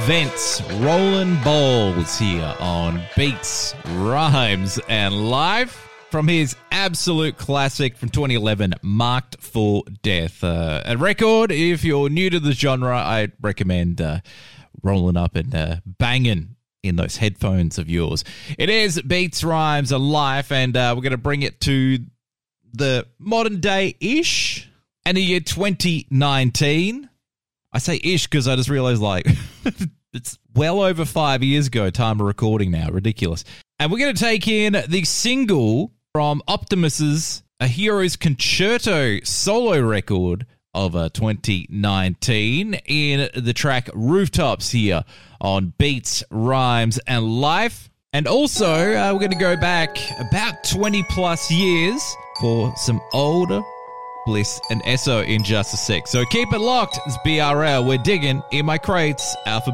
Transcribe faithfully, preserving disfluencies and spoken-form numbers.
Vince Rolling Balls here on Beats, Rhymes, and Life from his absolute classic from twenty eleven, Marked for Death. Uh, a record, if you're new to the genre, I recommend uh, rolling up and uh, banging in those headphones of yours. It is Beats, Rhymes, and Life, and uh, we're going to bring it to the modern day-ish and the year twenty nineteen. I say ish because I just realized, like, it's well over five years ago, time of recording now. Ridiculous. And we're going to take in the single from Optimus's A Hero's Concerto solo record of uh, twenty nineteen in the track Rooftops here on Beats, Rhymes, and Life. And also, uh, we're going to go back about twenty plus years for some older Bliss and Esso in just a sec. So keep it locked. It's B R L. We're digging in my crates. Alpha